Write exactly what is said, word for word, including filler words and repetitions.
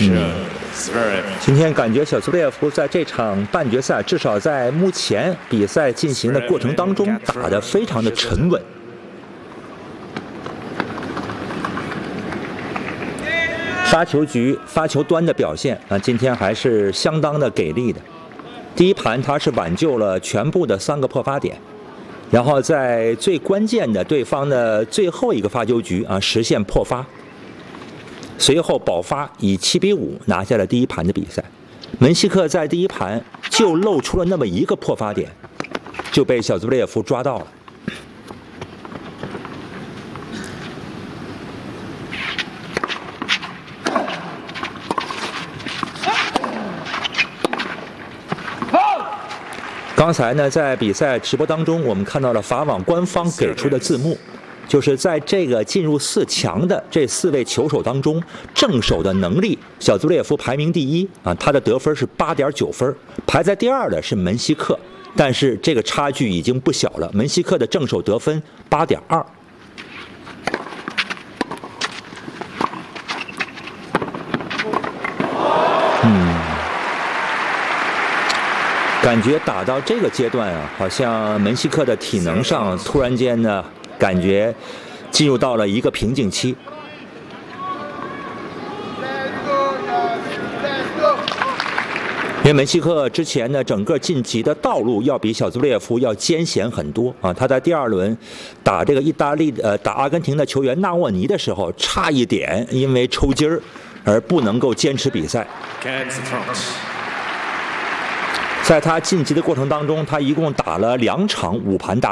嗯， 今天感觉小兹列夫在这场半决赛，至少在目前比赛进行的过程当中，打得非常的沉稳。发球局、发球端的表现啊，今天还是相当的给力的。第一盘他是挽救了全部的三个破发点，然后在最关键的对方的最后一个发球局啊，实现破发。随后保发以七比五拿下了第一盘的比赛。门西克在第一盘就露出了那么一个破发点，就被小兹列夫抓到了。刚才呢，在比赛直播当中，我们看到了法网官方给出的字幕。就是在这个进入四强的这四位球手当中，正手的能力，小兹列夫排名第一啊，他的得分是八点九分，排在第二的是门西克，但是这个差距已经不小了，门西克的正手得分八点二。嗯，感觉打到这个阶段啊，好像门西克的体能上突然间呢。感觉进入到了一个瓶颈期，因为门西克之前呢，整个晋级的道路要比小兹列夫要艰险很多啊。他在第二轮打这个意大利呃打阿根廷的球员纳沃尼的时候，差一点因为抽筋儿而不能够坚持比赛。在他晋级的过程当中，他一共打了两场五盘大。